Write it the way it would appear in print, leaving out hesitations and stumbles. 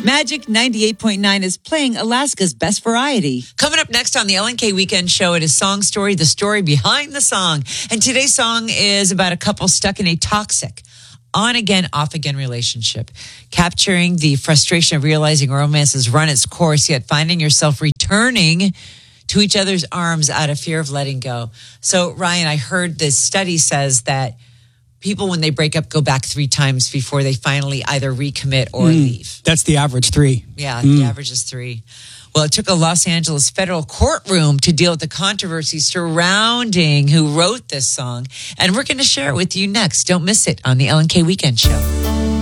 Magic 98.9 is playing Alaska's best variety. Coming up next on the LNK Weekend Show, it is Song Story, the story behind the song. And today's song is about a couple stuck in a toxic, on-again, off-again relationship, capturing the frustration of realizing romance has run its course, yet finding yourself returning to each other's arms out of fear of letting go. So, Ryan, I heard this study says that people, when they break up, go back 3 times before they finally either recommit or leave. That's the average 3. Yeah, the average is 3. Well, it took a Los Angeles federal courtroom to deal with the controversy surrounding who wrote this song. And we're going to share it with you next. Don't miss it on the LNK Weekend Show.